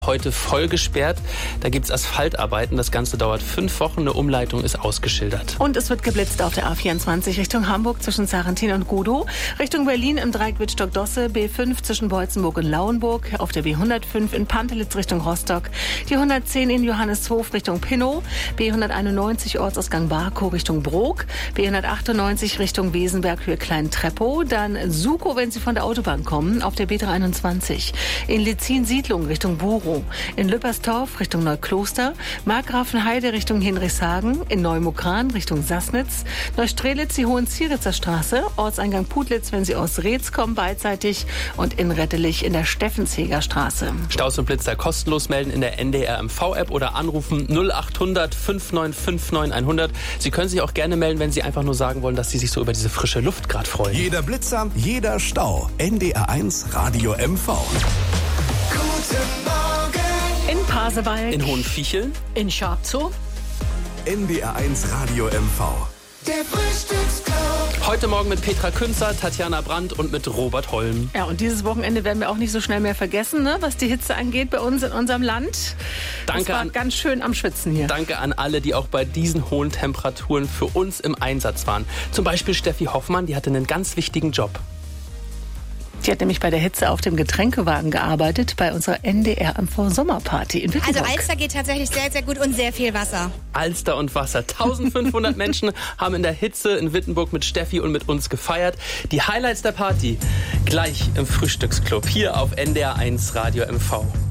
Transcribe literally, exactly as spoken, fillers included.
Heute voll gesperrt. Da gibt es Asphaltarbeiten. Das Ganze dauert fünf Wochen. Eine Umleitung ist ausgeschildert. Und es wird geblitzt auf der A vierundzwanzig Richtung Hamburg zwischen Sarrentin und Godow. Richtung Berlin im Dreieck Wittstock-Dosse. B fünf zwischen Beutzenburg und Lauenburg. Auf der B hundertfünf in Pantelitz Richtung Rostock. Die hundertzehn in Johanneshof Richtung Pinnow. B hunderteinundneunzig Ortsausgang Barkow Richtung Brok. B hundertachtundneunzig Richtung Wesenberg Höhe Klein-Treppow. Dann Sukow, wenn Sie von der Autobahn kommen, auf der B dreihunderteinundzwanzig. In Lizin-Siedlung Richtung Buchow. In Lüppersdorf Richtung Neukloster, Markgrafenheide Richtung Hinrichshagen, in Neumukran Richtung Sassnitz, Neustrelitz die Hohenzieritzer Straße, Ortseingang Putlitz, wenn Sie aus Reetz kommen, beidseitig und in Rettelich in der Steffensheger Straße. Staus und Blitzer kostenlos melden in der N D R M V-App oder anrufen null achthundert fünfundneunzig neunundfünfzig hundert. Sie können sich auch gerne melden, wenn Sie einfach nur sagen wollen, dass Sie sich so über diese frische Luft gerade freuen. Jeder Blitzer, jeder Stau. N D R eins Radio M V. Guten Morgen. In Pasewalk, In Hohenviecheln, in Scharzow. N D R eins Radio M V. Der Frühstücksclub. heute Morgen mit Petra Künzer, Tatjana Brandt und mit Robert Holm. Ja, und dieses Wochenende werden wir auch nicht so schnell mehr vergessen, ne, was die Hitze angeht bei uns in unserem Land. Danke das war an, ganz schön am Schwitzen hier. Danke an alle, die auch bei diesen hohen Temperaturen für uns im Einsatz waren. Zum Beispiel Steffi Hoffmann, die hatte einen ganz wichtigen Job. Die hat nämlich bei der Hitze auf dem Getränkewagen gearbeitet, bei unserer N D R M V-Sommerparty in Wittenberg. Also Alster geht tatsächlich sehr, sehr gut und sehr viel Wasser. Alster und Wasser. eintausendfünfhundert Menschen haben in der Hitze in Wittenberg mit Steffi und mit uns gefeiert. Die Highlights der Party gleich im Frühstücksclub hier auf N D R eins Radio M V.